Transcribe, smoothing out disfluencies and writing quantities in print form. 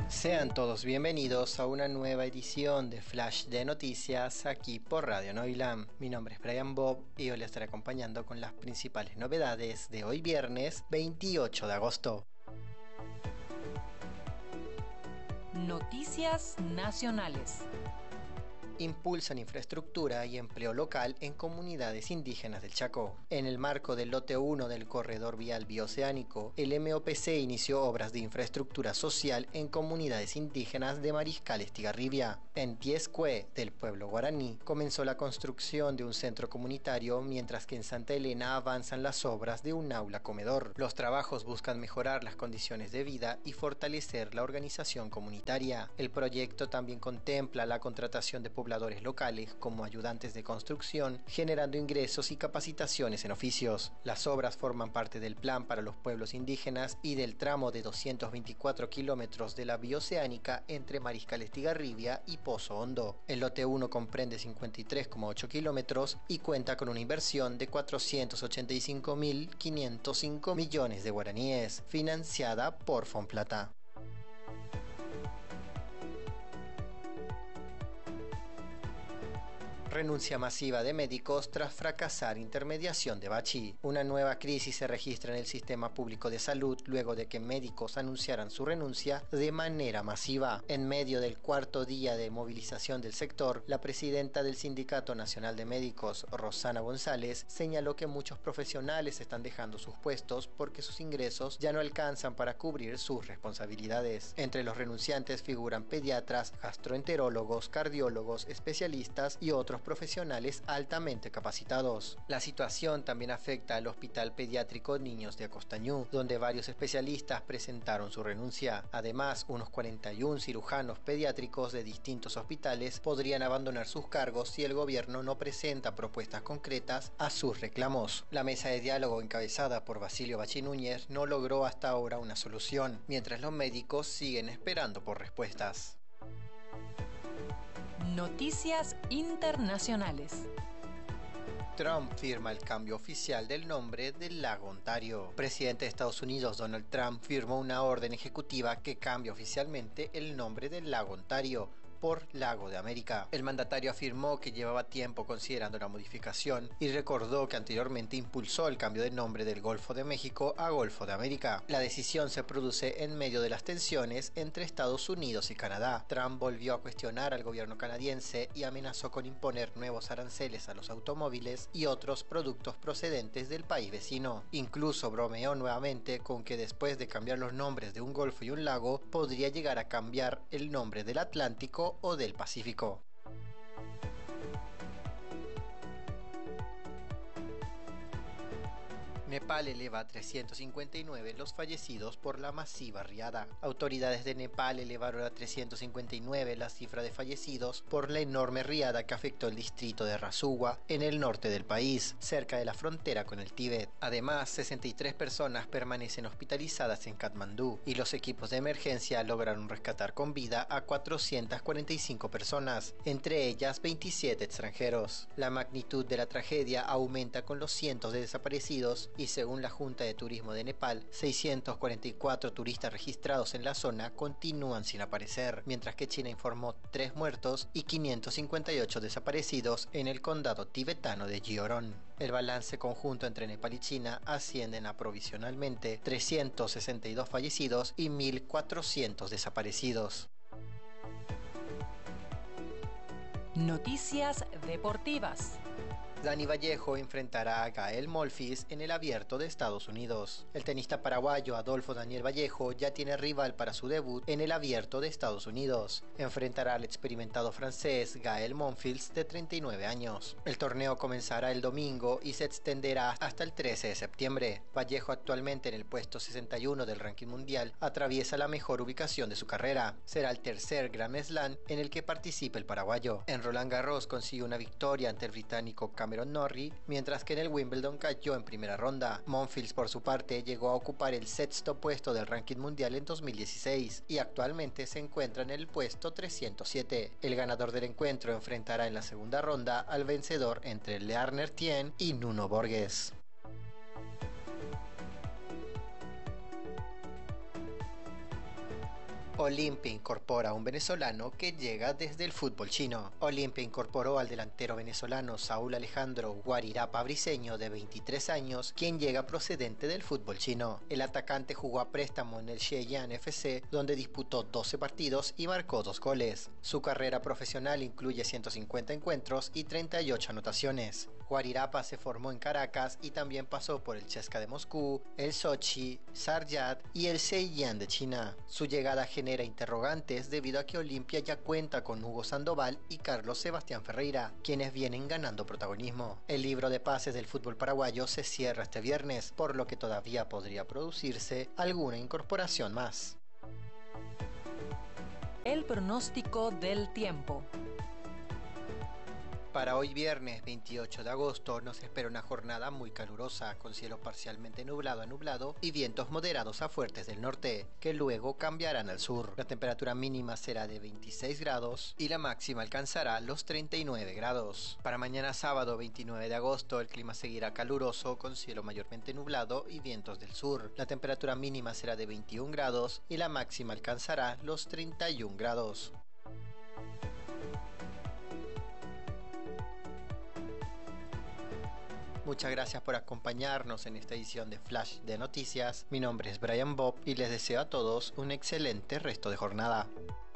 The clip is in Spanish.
Sean todos bienvenidos a una nueva edición de Flash de Noticias aquí por Radio Noilam. Mi nombre es Brian Bob y hoy les estaré acompañando con las principales novedades de hoy viernes 28 de agosto. Noticias nacionales. Impulsan infraestructura y empleo local en comunidades indígenas del Chaco. En el marco del lote 1 del corredor vial bioceánico, el MOPC inició obras de infraestructura social en comunidades indígenas de Mariscal Estigarribia. En Tiescue, del pueblo guaraní, comenzó la construcción de un centro comunitario, mientras que en Santa Elena avanzan las obras de un aula comedor. Los trabajos buscan mejorar las condiciones de vida y fortalecer la organización comunitaria. El proyecto también contempla la contratación de pobladores locales como ayudantes de construcción, generando ingresos y capacitaciones en oficios. Las obras forman parte del plan para los pueblos indígenas y del tramo de 224 kilómetros de la bioceánica entre Mariscal Estigarribia y Pozo Hondo. El lote 1 comprende 53,8 kilómetros y cuenta con una inversión de 485.505 millones de guaraníes, financiada por Fonplata. Renuncia masiva de médicos tras fracasar intermediación de Bachi. Una nueva crisis se registra en el sistema público de salud luego de que médicos anunciaran su renuncia de manera masiva. En medio del cuarto día de movilización del sector, la presidenta del Sindicato Nacional de Médicos, Rosana González, señaló que muchos profesionales están dejando sus puestos porque sus ingresos ya no alcanzan para cubrir sus responsabilidades. Entre los renunciantes figuran pediatras, gastroenterólogos, cardiólogos, especialistas y otros profesionales altamente capacitados. La situación también afecta al Hospital Pediátrico Niños de Acostañú, donde varios especialistas presentaron su renuncia. Además, unos 41 cirujanos pediátricos de distintos hospitales podrían abandonar sus cargos si el gobierno no presenta propuestas concretas a sus reclamos. La mesa de diálogo encabezada por Basilio Bachi Núñez no logró hasta ahora una solución, mientras los médicos siguen esperando por respuestas. Noticias internacionales. Trump firma el cambio oficial del nombre del lago Ontario. El presidente de Estados Unidos, Donald Trump, firmó una orden ejecutiva que cambia oficialmente el nombre del lago Ontario por Lago de América. El mandatario afirmó que llevaba tiempo considerando la modificación y recordó que anteriormente impulsó el cambio de nombre del Golfo de México a Golfo de América. La decisión se produce en medio de las tensiones entre Estados Unidos y Canadá. Trump volvió a cuestionar al gobierno canadiense y amenazó con imponer nuevos aranceles a los automóviles y otros productos procedentes del país vecino. Incluso bromeó nuevamente con que después de cambiar los nombres de un golfo y un lago, podría llegar a cambiar el nombre del Atlántico o del Pacífico. Nepal eleva a 359 los fallecidos por la masiva riada. Autoridades de Nepal elevaron a 359 la cifra de fallecidos por la enorme riada que afectó el distrito de Rasuwa, en el norte del país, cerca de la frontera con el Tíbet. Además, 63 personas permanecen hospitalizadas en Katmandú y los equipos de emergencia lograron rescatar con vida a 445 personas, entre ellas 27 extranjeros. La magnitud de la tragedia aumenta con los cientos de desaparecidos y según la Junta de Turismo de Nepal, 644 turistas registrados en la zona continúan sin aparecer, mientras que China informó 3 muertos y 558 desaparecidos en el condado tibetano de Gyeoron. El balance conjunto entre Nepal y China ascienden a provisionalmente 362 fallecidos y 1.400 desaparecidos. Noticias deportivas. Dani Vallejo enfrentará a Gael Monfils en el Abierto de Estados Unidos. El tenista paraguayo Adolfo Daniel Vallejo ya tiene rival para su debut en el Abierto de Estados Unidos. Enfrentará al experimentado francés Gael Monfils, de 39 años. El torneo comenzará el domingo y se extenderá hasta el 13 de septiembre. Vallejo, actualmente en el puesto 61 del ranking mundial, atraviesa la mejor ubicación de su carrera. Será el tercer Grand Slam en el que participe el paraguayo. En Roland Garros consiguió una victoria ante el británico Cameron Norrie, mientras que en el Wimbledon cayó en primera ronda. Monfils, por su parte, llegó a ocupar el sexto puesto del ranking mundial en 2016 y actualmente se encuentra en el puesto 307. El ganador del encuentro enfrentará en la segunda ronda al vencedor entre Learner Tien y Nuno Borges. Olimpia incorpora a un venezolano que llega desde el fútbol chino. Olimpia incorporó al delantero venezolano Saúl Alejandro Guarirapa Briceño, de 23 años, quien llega procedente del fútbol chino. El atacante jugó a préstamo en el Shenyang FC, donde disputó 12 partidos y marcó 2 goles. Su carrera profesional incluye 150 encuentros y 38 anotaciones. Guarirapa se formó en Caracas y también pasó por el CSKA de Moscú, el Sochi, Saryat y el Zhejiang de China. Su llegada genera interrogantes debido a que Olimpia ya cuenta con Hugo Sandoval y Carlos Sebastián Ferreira, quienes vienen ganando protagonismo. El libro de pases del fútbol paraguayo se cierra este viernes, por lo que todavía podría producirse alguna incorporación más. El pronóstico del tiempo. Para hoy viernes 28 de agosto nos espera una jornada muy calurosa, con cielo parcialmente nublado a nublado y vientos moderados a fuertes del norte, que luego cambiarán al sur. La temperatura mínima será de 26 grados y la máxima alcanzará los 39 grados. Para mañana sábado 29 de agosto el clima seguirá caluroso, con cielo mayormente nublado y vientos del sur. La temperatura mínima será de 21 grados y la máxima alcanzará los 31 grados. Muchas gracias por acompañarnos en esta edición de Flash de Noticias. Mi nombre es Brian Bob y les deseo a todos un excelente resto de jornada.